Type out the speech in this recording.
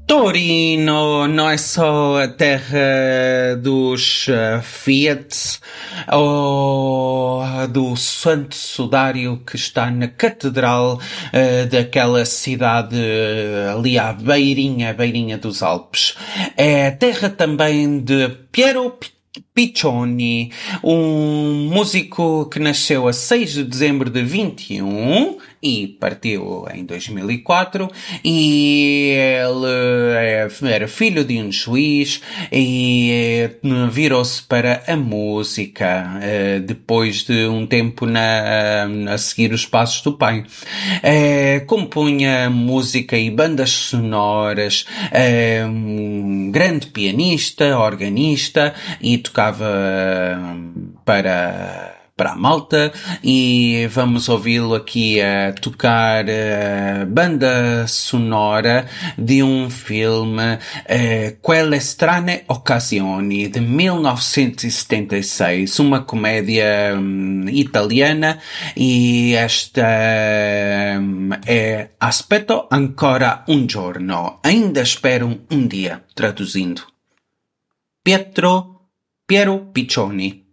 Torino não é só a terra dos Fiat ou do Santo Sudário que está na catedral daquela cidade ali à beirinha dos Alpes. É a terra também de Piero Piccioni, um músico que nasceu a 6 de dezembro de 21 e partiu em 2004, e ele era filho de um juiz e virou-se para a música depois de um tempo a seguir os passos do pai. Compunha música e bandas sonoras, um grande pianista, organista, e tocava para a malta, e vamos ouvi-lo aqui a tocar banda sonora de um filme, Quelle strane occasioni, de 1976, uma comédia italiana, e esta é Aspetto ancora un giorno, ainda espero um dia, traduzindo. Piero Piccioni.